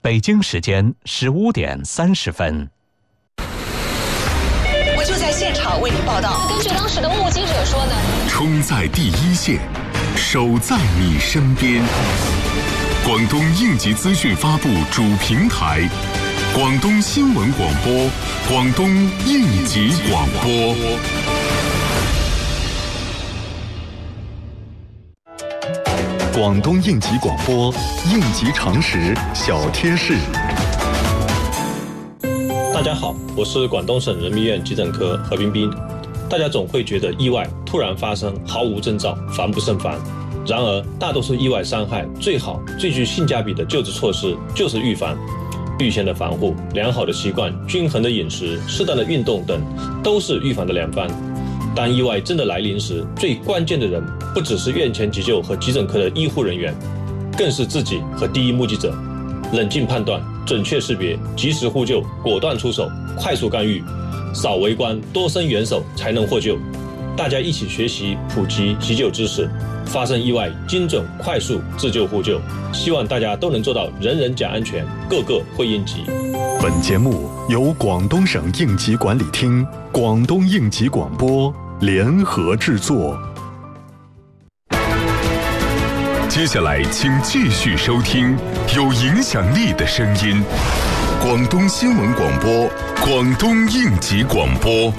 北京时间15点30分。 我就在现场为您报道。 根据当时的目击者说呢， 冲在第一线，守在你身边。广东应急资讯发布主平台，广东新闻广播，广东应急广播。广东应急广播，应急常识小贴士。 大家好，我是广东省人民医院急诊科何冰冰。大家总会觉得意外突然发生，毫无征兆，防不胜防。然而，大多数意外伤害最好、最具性价比的救治措施就是预防。预先的防护、良好的习惯、均衡的饮食、适当的运动等，都是预防的良方。当意外真的来临时，最关键的人不只是院前急救和急诊科的医护人员，更是自己和第一目击者。冷静判断，准确识别，及时呼救，果断出手，快速干预，少围观，多伸援手，才能获救。大家一起学习普及急救知识，发生意外精准快速自救互救。希望大家都能做到人人讲安全，个个会应急。 本节目由广东省应急管理厅、广东应急广播联合制作。接下来请继续收听有影响力的声音，广东新闻广播，广东应急广播。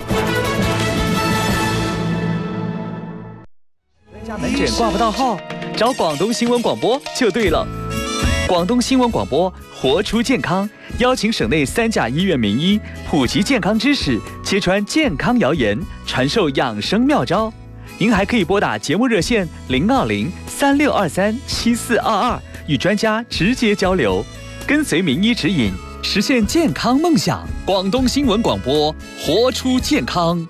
家门诊挂不到号，找广东新闻广播就对了。广东新闻广播活出健康，邀请省内3甲医院名医普及健康知识，揭穿健康谣言，传授养生妙招。您还可以拨打节目热线020-3623-7422，与专家直接交流，跟随名医指引，实现健康梦想。广东新闻广播，活出健康。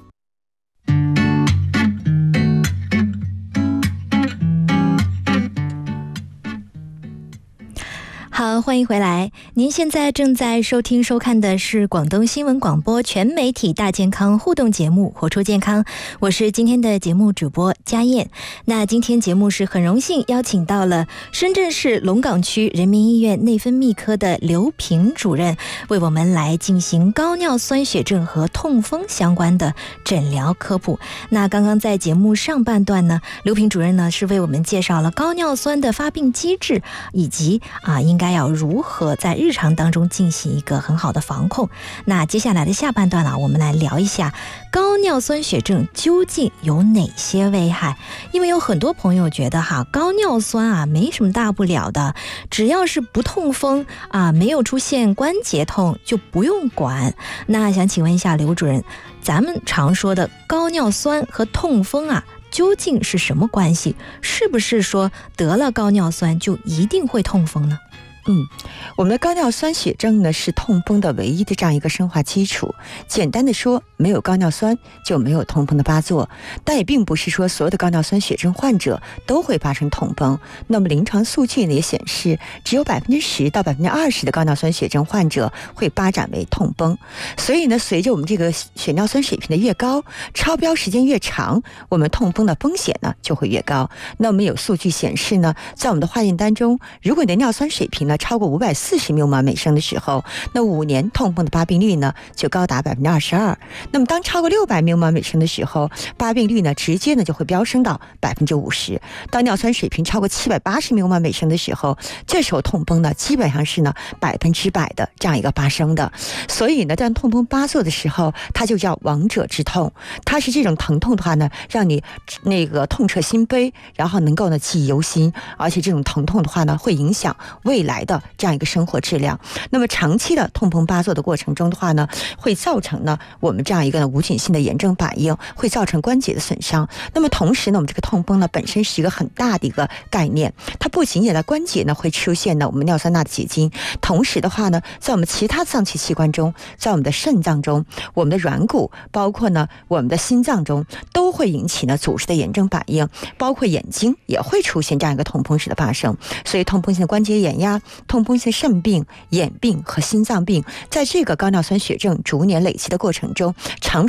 好，欢迎回来。您现在正在收听收看的是广东新闻广播全媒体大健康互动节目《活出健康》，我是今天的节目主播佳燕。那今天节目是很荣幸邀请到了深圳市龙岗区人民医院内分泌科的刘平主任，为我们来进行高尿酸血症和痛风相关的诊疗科普。那刚刚在节目上半段呢，刘平主任呢是为我们介绍了高尿酸的发病机制，以及应该要如何在日常当中进行一个很好的防控。那接下来的下半段我们来聊一下高尿酸血症究竟有哪些危害。因为有很多朋友觉得高尿酸没什么大不了的，只要是不痛风没有出现关节痛就不用管。那想请问一下刘主任，咱们常说的高尿酸和痛风究竟是什么关系？是不是说得了高尿酸就一定会痛风呢？ 我们的高尿酸血症呢是痛风的唯一的这样一个生化基础。简单的说，没有高尿酸就没有痛风的发作，但也并不是说所有的高尿酸血症患者都会发生痛风。那么临床数据呢也显示，只有10%到20%的高尿酸血症患者会发展为痛风。所以呢，随着我们这个血尿酸水平的越高，超标时间越长，我们痛风的风险呢就会越高。那我们有数据显示呢，在我们的化验单中，如果你的尿酸水平呢超过540缪马每升的时候，那5年痛风的发病率呢就高达22%。那么当超过600缪马每升的时候，发病率呢直接呢就会飙升到50%。当尿酸水平超过780缪马每升的时候，这时候痛风呢基本上是呢100%的这样一个发生的。所以呢，当痛风发作的时候，它就叫亡者之痛。它是这种疼痛的话呢，让你那个痛彻心扉，然后能够呢记忆犹新，而且这种疼痛的话呢，会影响未来的这样一个生活质量。那么长期的痛风发作的过程中的话呢，会造成呢我们这样一个无菌性的炎症反应，会造成关节的损伤。那么同时呢，我们这个痛风呢本身是一个很大的一个概念，它不仅仅在关节呢会出现呢我们尿酸钠的结晶，同时的话呢，在我们其他脏器器官中，在我们的肾脏中，我们的软骨，包括呢我们的心脏中，都会引起呢组织的炎症反应，包括眼睛也会出现这样一个痛风式的发生。所以痛风性的关节炎呀，痛风性肾病、眼病和心脏病，在这个高尿酸血症逐年累积的过程中，常